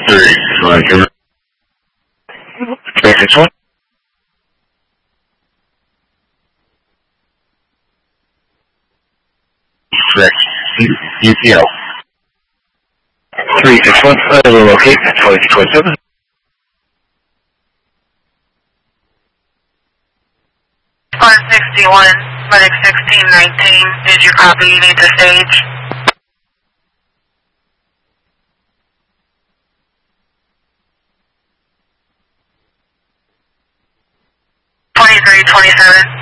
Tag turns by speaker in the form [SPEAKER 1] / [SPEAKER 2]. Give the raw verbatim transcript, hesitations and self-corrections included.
[SPEAKER 1] three, like your three six one. Six U P L. Three six one. I will locate at twenty six twenty seven.
[SPEAKER 2] one sixty-one, medic sixteen nineteen. Did you copy? You need to stage. twenty-three twenty-seven.